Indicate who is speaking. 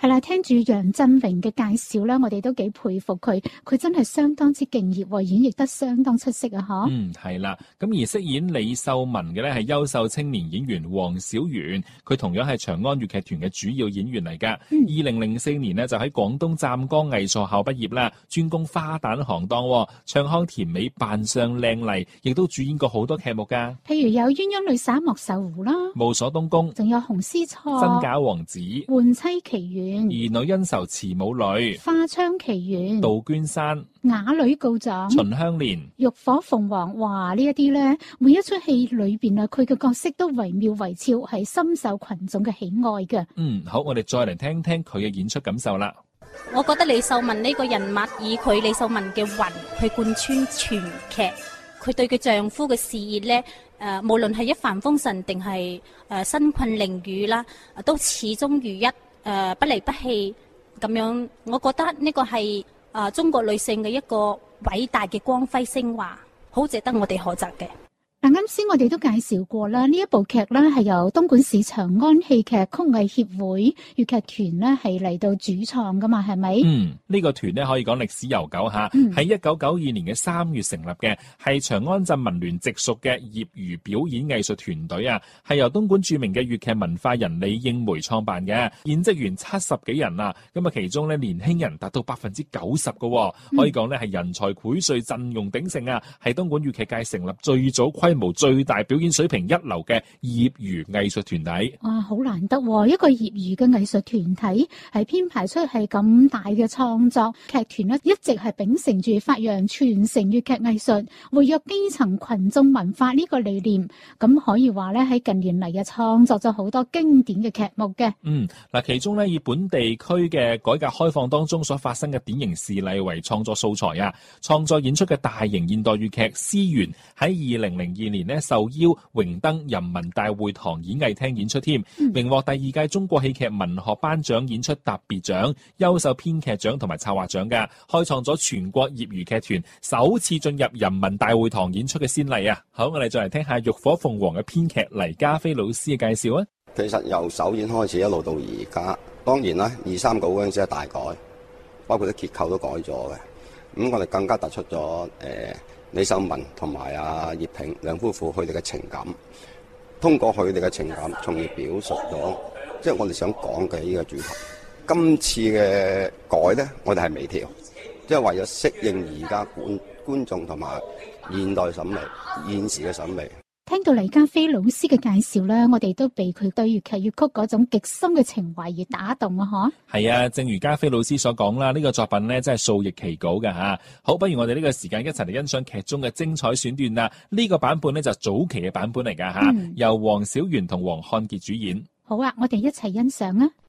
Speaker 1: 係啦，聽住楊振榮嘅介紹咧，我哋都幾佩服佢，佢真係相當之敬業，演繹得相當出色啊！嗬。
Speaker 2: 係啦，咁而飾演李秀文嘅咧係優秀青年演員黃小媛，佢同樣係長安粵劇團嘅主要演員嚟噶。2004年呢，就喺廣東湛江藝術學校畢業啦，專攻花旦行當，唱腔甜美，扮相靚麗，亦都主演過好多劇目噶。
Speaker 1: 譬如有鴛鴦女灑莫愁湖啦，
Speaker 2: 霧鎖東宮，
Speaker 1: 仲有紅絲錯、
Speaker 2: 真假王子、
Speaker 1: 換妻奇緣、
Speaker 2: 兒女恩仇慈母女、
Speaker 1: 花槍奇緣、
Speaker 2: 杜鵑山、
Speaker 1: 啞女告狀、
Speaker 2: 秦香蓮、
Speaker 1: 浴火鳳凰。哇！呢一啲咧，每一出戲裏邊啊，佢嘅角色都惟妙惟肖，係深受群眾嘅喜愛嘅。
Speaker 2: 好，我哋再嚟聽聽佢嘅演出感受啦。
Speaker 3: 我覺得李秀文呢個人物以佢李秀文嘅魂去貫穿全劇，佢對佢丈夫嘅事業咧，無論係一帆風順定係身困囹圄啦，都始終如一，不離不棄咁樣。我覺得呢個係中國女性嘅一個偉大嘅光輝昇華，好值得我哋學習嘅。
Speaker 1: 嗱，啱先我哋都介紹過啦，呢一部劇咧係由東莞市長安戲劇曲藝協會粵劇團咧係嚟到主創噶嘛，係咪？
Speaker 2: 呢個團咧可以講歷史悠久吓，喺1992年嘅3月成立嘅，係長安鎮文聯直屬嘅業餘表演藝術團隊啊，係由東莞著名嘅粵劇文化人李應梅創辦嘅，現職員70幾人啊，咁啊其中咧年輕人達到90%嘅，可以講咧係人才薈萃，陣容鼎盛啊，係東莞粵劇界成立最早規模最大、表演水平一流嘅業餘藝術團體。
Speaker 1: 哇，好難得喎！一個業餘嘅藝術團體係編排出係咁大嘅創作劇團咧，一直係秉承住發揚傳承粵劇藝術、活躍基層群眾文化呢個理念。咁可以話咧喺近年嚟嘅創作咗好多經典嘅劇目嘅。
Speaker 2: 其中咧以本地區嘅改革開放當中所發生嘅典型事例為創作素材啊，創作演出嘅大型現代粵劇《思源》喺2002年呢受邀榮登人民大會堂演藝廳演出添，榮獲第2屆中國戲劇文學頒獎演出特別獎、優秀編劇獎同埋策劃獎嘅，開創咗全國業餘劇團首次進入人民大會堂演出嘅先例啊！好，我哋再嚟聽下浴火鳳凰嘅編劇黎家飛老師嘅介紹啊！
Speaker 4: 其實由首演開始一路到而家，當然啦，239嗰陣時係大改，包括啲結構都改咗嘅。咁我哋更加突出咗李秀文同埋葉萍兩夫婦佢哋嘅情感，通過佢哋嘅情感，從而表述咗即係我哋想講嘅呢個主題。今次嘅改呢，我哋係微調，即係為咗適應而家觀眾同埋現代審美、現時嘅審美。
Speaker 1: 聽到黎家飛老師嘅介紹咧，我哋都被佢對粵劇粵曲嗰種極深嘅情懷而打動啊！
Speaker 2: 係啊，正如家飛老師所講啦，呢個作品咧真係數易其稿㗎吓。好，不如我哋呢個時間一齊嚟欣賞劇中嘅精彩選段啦。呢個版本咧就早期嘅版本嚟㗎吓，由黃小媛同黃漢傑主演。
Speaker 1: 好啊，我哋一齊欣賞啊！